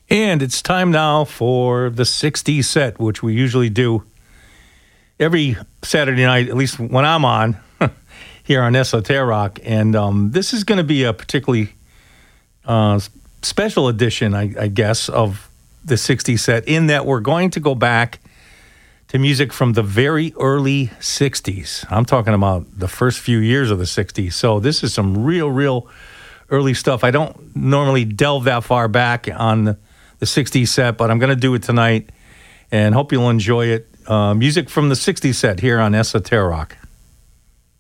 And it's time now for the 60s set, which we usually do every Saturday night, at least when I'm on, here on Esoteric. And this is going to be a particularly special edition, I guess, of the 60s set, in that we're going to go back to music from the very early 60s. I'm talking about the first few years of the 60s. So this is some real early stuff. I don't normally delve that far back on the 60s set, but I'm going to do it tonight and hope you'll enjoy it. Music from the 60s set here on Esoteric.